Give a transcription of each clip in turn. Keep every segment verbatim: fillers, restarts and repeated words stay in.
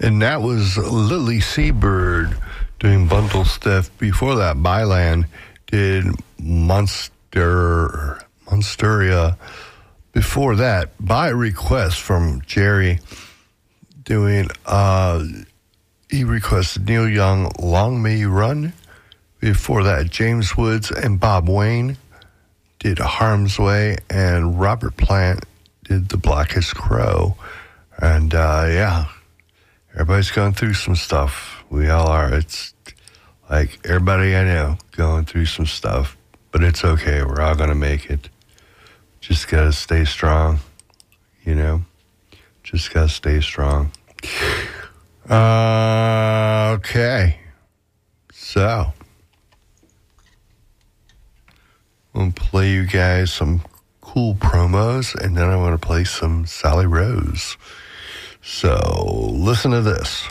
And that was Lily Seabird doing Bundle Stiff. Before that, Byland did Monster, Monsteria. Before that, by request from Jerry, doing, uh, he requested Neil Young, Long May You Run. Before that, James Woods and Bob Wayne did Harm's Way, and Robert Plant did The Blackest Crow. And, uh, yeah, everybody's going through some stuff. We all are. It's like everybody I know going through some stuff, but it's okay. We're all going to make it. Just got to stay strong, you know? Just got to stay strong. Uh, okay. So, I'm going to play you guys some cool promos, and then I want to play some Sally Rose. So, listen to this.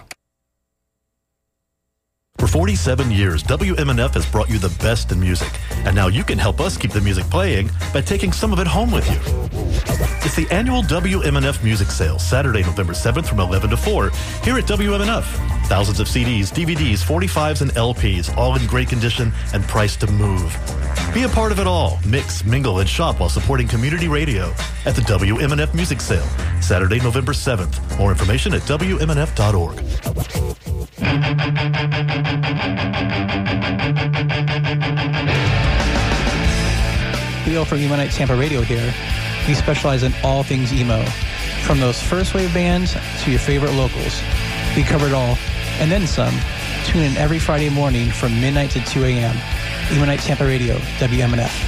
For forty-seven years, W M N F has brought you the best in music. And now you can help us keep the music playing by taking some of it home with you. It's the annual W M N F Music Sale, Saturday, November seventh from eleven to four, here at W M N F. Thousands of C Ds, D V Ds, forty-fives, and L Ps, all in great condition and priced to move. Be a part of it all. Mix, mingle, and shop while supporting community radio at the W M N F Music Sale, Saturday, November seventh. More information at W M N F dot org. Leo from Emo Night Tampa Radio here. We specialize in all things emo, from those first wave bands to your favorite locals. We cover it all, and then some. Tune in every Friday morning from midnight to two a.m. Emo Night Tampa Radio, W M N F.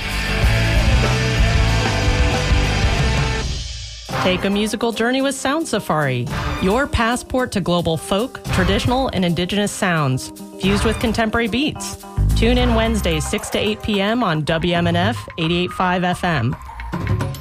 Take a musical journey with Sound Safari, your passport to global folk, traditional, and indigenous sounds, fused with contemporary beats. Tune in Wednesdays, six to eight p.m. on W M N F eighty-eight point five F M.